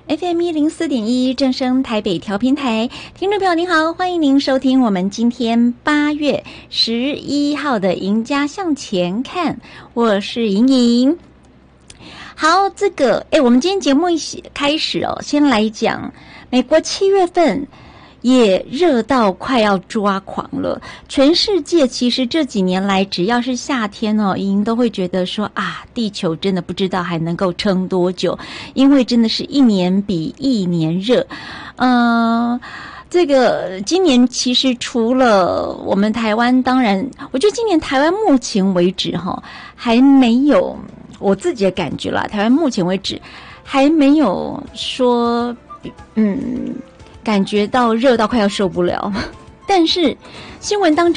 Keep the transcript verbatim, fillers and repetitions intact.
F M 一零四点一正声台北调频台，听众朋友您好，欢迎您收听我们今天八月十一号的《赢家向前看》，我是莹莹。好，这个哎，我们今天节目一起开始哦，先来讲美国七月份也热到快要抓狂了。全世界其实这几年来，只要是夏天哦，莹莹都会觉得说啊，地球真的不知道还能够撑多久，因为真的是一年比一年热。嗯、呃，这个今年其实除了我们台湾，当然，我觉得今年台湾目前为止哈，还没有我自己的感觉啦，台湾目前为止还没有说嗯。感觉到热到快要受不了，但是新闻当中